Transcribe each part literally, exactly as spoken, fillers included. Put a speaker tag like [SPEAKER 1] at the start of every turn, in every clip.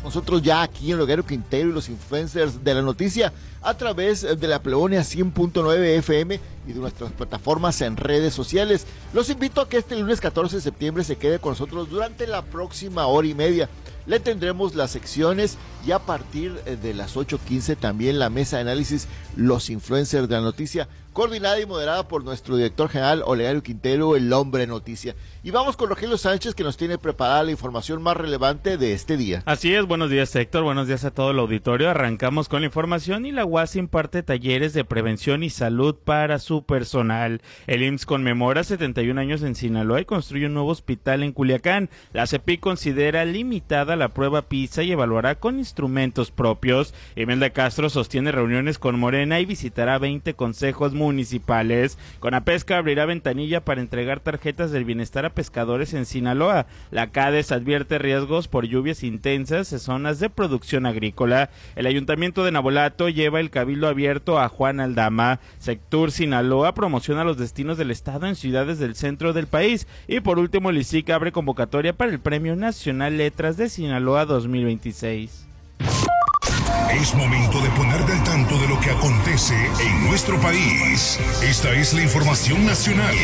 [SPEAKER 1] nosotros ya aquí en Loguero Quintero y los influencers de la noticia a través de la Pleonia cien punto nueve F M y de nuestras plataformas en redes sociales. Los invito a que este lunes catorce de septiembre se quede con nosotros durante la próxima hora y media. Le tendremos las secciones y a partir de las ocho quince también la mesa de análisis Los Influencers de la Noticia, coordinada y moderada por nuestro director general Olegario Quintero, el hombre noticia. Y vamos con Rogelio Sánchez, que nos tiene preparada la información más relevante de este día.
[SPEAKER 2] Así es, buenos días Héctor, buenos días a todo el auditorio. Arrancamos con la información y la U A S imparte talleres de prevención y salud para su personal. El I M S S conmemora setenta y un años en Sinaloa y construye un nuevo hospital en Culiacán. La C E P I considera limitada la prueba PISA y evaluará con instrumentos propios. Imelda Castro sostiene reuniones con Morena y visitará veinte consejos municipales. Conapesca abrirá ventanilla para entregar tarjetas del bienestar a pescadores en Sinaloa. La CADES advierte riesgos por lluvias intensas en zonas de producción agrícola. El Ayuntamiento de Navolato lleva el cabildo abierto a Juan Aldama. Sectur Sinaloa promociona los destinos del estado en ciudades del centro del país. Y por último, el I C I C abre convocatoria para el Premio Nacional Letras de Sinaloa dos mil veintiséis.
[SPEAKER 3] Es momento de ponerte al tanto de lo que acontece en nuestro país. Esta es la información nacional.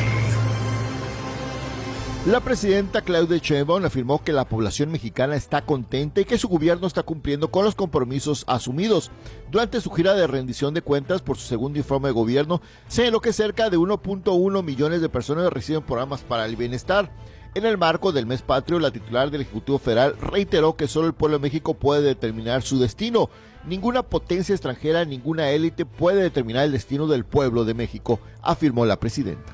[SPEAKER 1] La presidenta Claudia Sheinbaum afirmó que la población mexicana está contenta y que su gobierno está cumpliendo con los compromisos asumidos. Durante su gira de rendición de cuentas por su segundo informe de gobierno, señaló que cerca de uno punto uno millones de personas reciben programas para el bienestar. En el marco del mes patrio, la titular del Ejecutivo Federal reiteró que solo el pueblo de México puede determinar su destino. Ninguna potencia extranjera, ninguna élite puede determinar el destino del pueblo de México, afirmó la presidenta.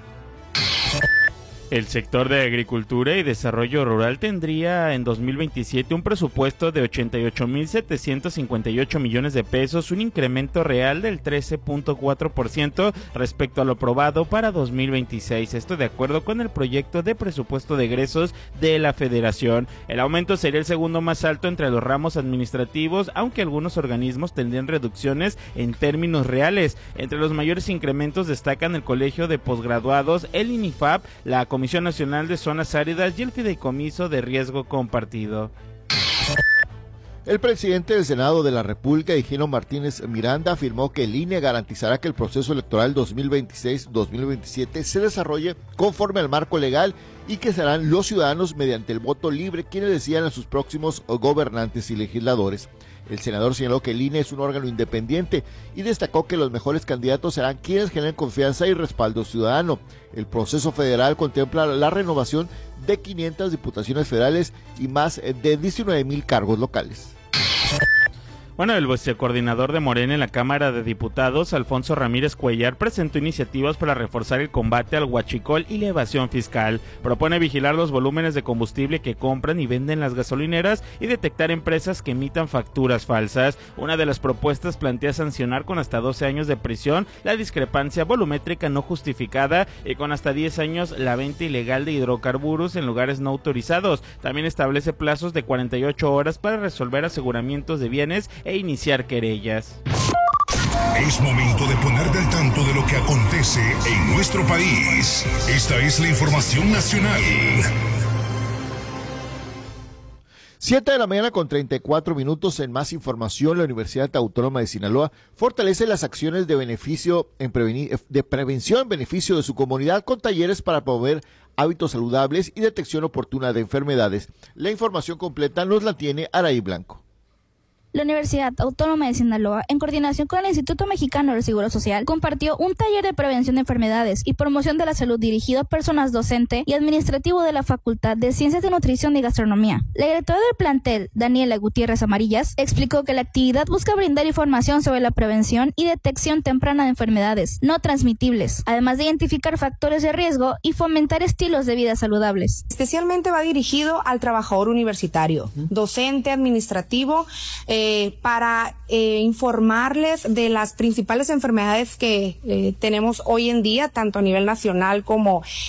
[SPEAKER 2] El sector de agricultura y desarrollo rural tendría en dos mil veintisiete un presupuesto de ochenta y ocho mil setecientos cincuenta y ocho millones de pesos, un incremento real del trece punto cuatro por ciento respecto a lo aprobado para dos mil veintiséis. Esto de acuerdo con el proyecto de presupuesto de egresos de la Federación. El aumento sería el segundo más alto entre los ramos administrativos, aunque algunos organismos tendrían reducciones en términos reales. Entre los mayores incrementos destacan el Colegio de Posgraduados, el INIFAP, la Comisión Nacional de Zonas Áridas y el Fideicomiso de Riesgo Compartido.
[SPEAKER 1] El presidente del Senado de la República, Higinio Martínez Miranda, afirmó que el I N E garantizará que el proceso electoral dos mil veintiséis dos mil veintisiete se desarrolle conforme al marco legal y que serán los ciudadanos mediante el voto libre quienes decidan a sus próximos gobernantes y legisladores. El senador señaló que el I N E es un órgano independiente y destacó que los mejores candidatos serán quienes generen confianza y respaldo ciudadano. El proceso federal contempla la renovación de quinientas diputaciones federales y más de diecinueve mil cargos locales.
[SPEAKER 2] Bueno, el vicecoordinador de Morena en la Cámara de Diputados, Alfonso Ramírez Cuellar, presentó iniciativas para reforzar el combate al huachicol y la evasión fiscal. Propone vigilar los volúmenes de combustible que compran y venden las gasolineras y detectar empresas que emitan facturas falsas. Una de las propuestas plantea sancionar con hasta doce años de prisión la discrepancia volumétrica no justificada y con hasta diez años la venta ilegal de hidrocarburos en lugares no autorizados. También establece plazos de cuarenta y ocho horas para resolver aseguramientos de bienes e iniciar querellas.
[SPEAKER 3] Es momento de ponerte al tanto de lo que acontece en nuestro país. Esta es la información nacional.
[SPEAKER 1] siete de la mañana con treinta y cuatro minutos. En más información, la Universidad Autónoma de Sinaloa fortalece las acciones de beneficio en prevenir, de prevención en beneficio de su comunidad con talleres para promover hábitos saludables y detección oportuna de enfermedades. La información completa nos la tiene Araí Blanco.
[SPEAKER 4] La Universidad Autónoma de Sinaloa, en coordinación con el Instituto Mexicano del Seguro Social, compartió un taller de prevención de enfermedades y promoción de la salud dirigido a personas docente y administrativo de la Facultad de Ciencias de Nutrición y Gastronomía. La directora del plantel, Daniela Gutiérrez Amarillas, explicó que la actividad busca brindar información sobre la prevención y detección temprana de enfermedades no transmitibles, además de identificar factores de riesgo y fomentar estilos de vida saludables.
[SPEAKER 5] Especialmente va dirigido al trabajador universitario, docente, administrativo, eh, para eh, informarles de las principales enfermedades que eh, tenemos hoy en día, tanto a nivel nacional como